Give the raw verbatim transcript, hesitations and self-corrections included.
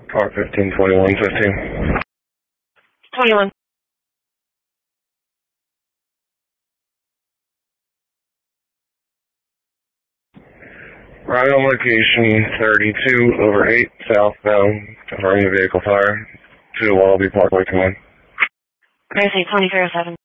Car fifteen twenty-one fifteen. twenty-one. Right on location thirty-two over eight southbound, running a vehicle fire to Wallaby Parkway, command. Gracie twenty-three oh seven.